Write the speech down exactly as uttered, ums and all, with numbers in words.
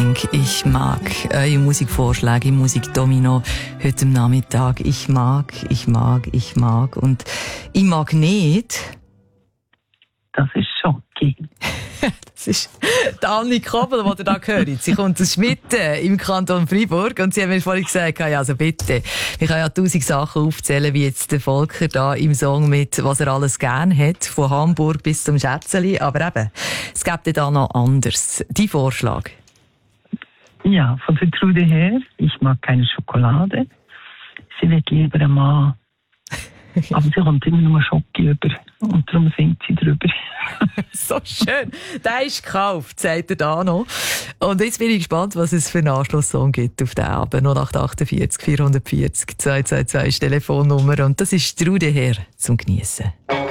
Liebling, ich mag. Eure Musikvorschläge im Musikdomino heute am Nachmittag. Ich mag, ich mag, ich mag. Und ich mag nicht. Das ist Schocki. Das ist die Anni Kobel, die ihr da hört. Sie kommt aus Schmitten im Kanton Freiburg und sie hat mir vorhin gesagt, ja, also bitte, ich kann ja tausend Sachen aufzählen, wie jetzt der Volker da im Song mit «Was er alles gern hat», von Hamburg bis zum Schätzeli, aber eben, es gibt da noch anders. Dein Vorschlag? Ja, von der Trude her, ich mag keine Schokolade. Sie wird lieber ein Mann. Aber sie kommt immer nur Schocki über. Und darum singt sie drüber. So schön. Der ist gekauft, sagt er da noch. Und jetzt bin ich gespannt, was es für einen Anschlusssong gibt auf den Abend. null acht achtundvierzig vierhundertvierzig zwei zwei zwei ist Telefonnummer. Und das ist Trude her zum Geniessen.